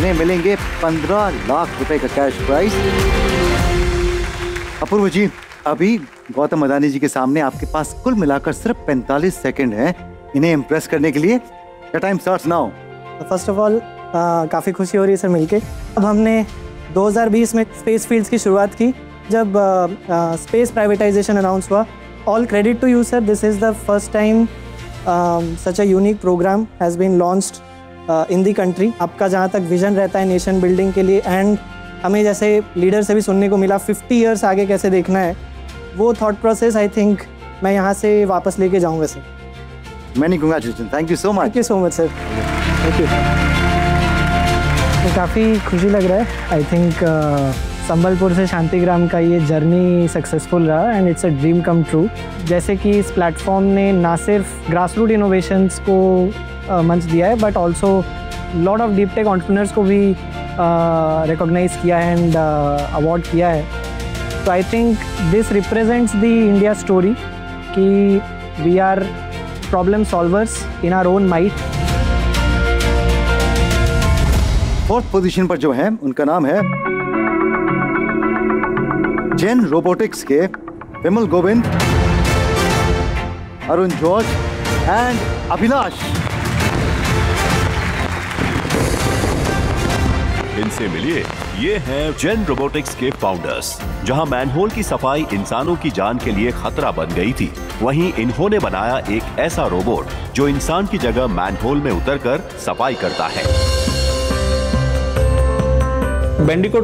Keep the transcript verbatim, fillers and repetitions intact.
जिन्हें मिलेंगे पंद्रह लाख रुपए का कैश प्राइज। अपूर्व जी, अभी गौतम अदानी जी के सामने आपके पास कुल मिलाकर सिर्फ पैंतालीस सेकंड हैं इन्हें इम्प्रेस करने के लिए। Your time starts now. First of all काफ़ी खुशी हो रही है सर मिलके। अब हमने दो हज़ार बीस में स्पेस फील्ड्स की शुरुआत की, जब स्पेस प्राइवेटाइजेशन अनाउंस हुआ। All credit to you sir, this is the first time such a unique programme has been launched in the country. आपका जहाँ तक विजन रहता है नेशन बिल्डिंग के लिए, एंड हमें जैसे लीडर से भी सुनने को मिला फिफ्टी ईयर्स आगे कैसे देखना है, वो थॉट प्रोसेस आई थिंक मैं यहाँ से वापस लेके जाऊँगा sir. Many congratulation, thank you so much. Thank you so much sir, thank you. तो काफ़ी खुशी लग रहा है। आई थिंक संबलपुर से शांतिग्राम का ये जर्नी सक्सेसफुल रहा and it's a dream come true. जैसे कि इस प्लेटफॉर्म ने ना सिर्फ ग्रासरूट इनोवेशंस को uh, मंच दिया है, but also lot of deep tech entrepreneurs को भी रिकॉग्नाइज uh, किया है एंड अवार्ड uh, किया है। तो I think this represents the India story कि we are problem solvers in our own might. Fourth position पर जो है उनका नाम है जेन रोबोटिक्स के विमल गोविंद, अरुण जॉर्ज एंड अभिलाष। इनसे मिलिए, ये हैं जेन रोबोटिक्स के फाउंडर्स। जहां मैनहोल की सफाई इंसानों की जान के लिए खतरा बन गई थी, वहीं इन्होंने बनाया एक ऐसा रोबोट जो इंसान की जगह मैनहोल में उतरकर सफाई करता है। बेंडिको